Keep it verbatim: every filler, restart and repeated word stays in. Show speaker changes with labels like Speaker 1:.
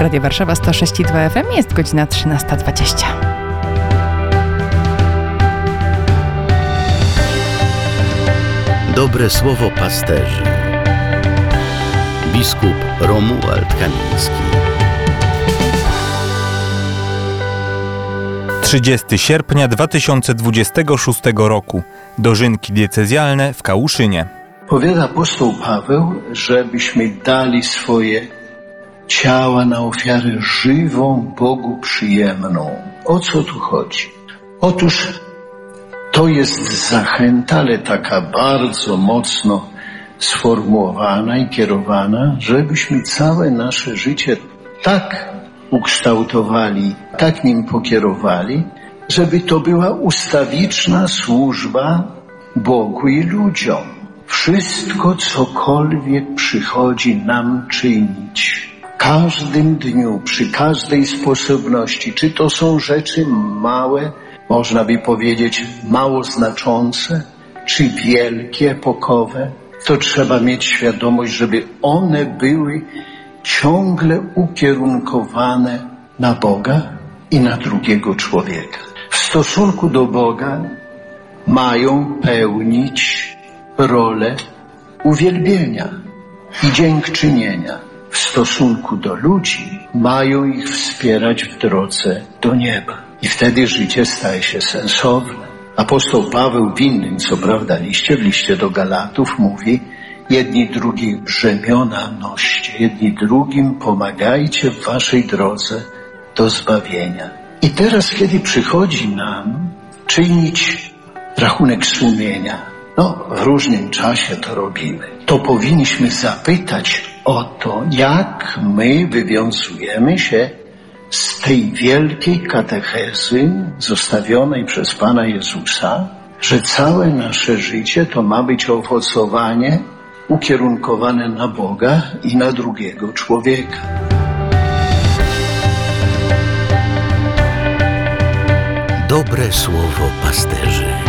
Speaker 1: Radio Warszawa sto sześć i dwa F M. Jest godzina trzynasta dwadzieścia.
Speaker 2: Dobre słowo pasterzy. Biskup Romuald Kamiński.
Speaker 3: trzydziestego sierpnia dwa tysiące dwudziestego szóstego roku. Dożynki diecezjalne w Kałuszynie.
Speaker 4: Powiada apostoł Paweł, żebyśmy dali swoje ciała na ofiarę żywą, Bogu przyjemną. O co tu chodzi? Otóż to jest zachęta, ale taka bardzo mocno sformułowana i kierowana, żebyśmy całe nasze życie tak ukształtowali, tak nim pokierowali, żeby to była ustawiczna służba Bogu i ludziom. Wszystko, cokolwiek przychodzi nam czynić, w każdym dniu, przy każdej sposobności, czy to są rzeczy małe, można by powiedzieć mało znaczące, czy wielkie, epokowe, to trzeba mieć świadomość, żeby one były ciągle ukierunkowane na Boga i na drugiego człowieka. W stosunku do Boga mają pełnić rolę uwielbienia i dziękczynienia. W stosunku do ludzi mają ich wspierać w drodze do nieba. I wtedy życie staje się sensowne. Apostoł Paweł w innym, co prawda, liście, w liście do Galatów mówi: jedni drugich brzemiona noście, jedni drugim pomagajcie w waszej drodze do zbawienia. I teraz, kiedy przychodzi nam czynić rachunek sumienia, no w różnym czasie to robimy, to powinniśmy zapytać o to, jak my wywiązujemy się z tej wielkiej katechezy zostawionej przez Pana Jezusa, że całe nasze życie to ma być owocowanie ukierunkowane na Boga i na drugiego człowieka.
Speaker 2: Dobre słowo pasterzy.